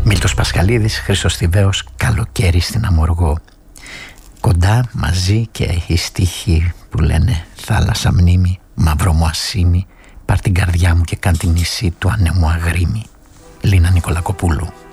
Μίλτος Πασχαλίδης, Χρήστος Θηβαίος, Καλοκαίρι στην Αμοργό. Κοντά, μαζί και οι στίχοι που λένε θάλασσα μνήμη, μαύρο μου ασίμι, πάρ' την καρδιά μου και κάν την νησί του ανέμου αγρίμη. Λίνα Νικολακοπούλου.